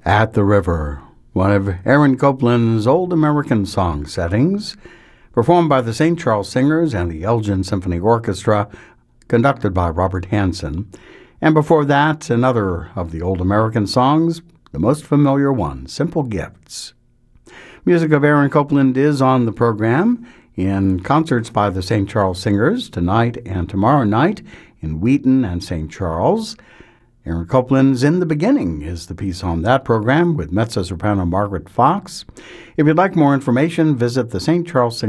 At the River, one of Aaron Copland's old American song settings, performed by the St. Charles Singers and the Elgin Symphony Orchestra, conducted by Robert Hansen. And before that, another of the old American songs, the most familiar one, Simple Gifts. Music of Aaron Copland is on the program in concerts by the St. Charles Singers tonight and tomorrow night in Wheaton and St. Charles. Aaron Copland's In the Beginning is the piece on that program with mezzo-soprano Margaret Fox. If you'd like more information, visit the St. Charles Singers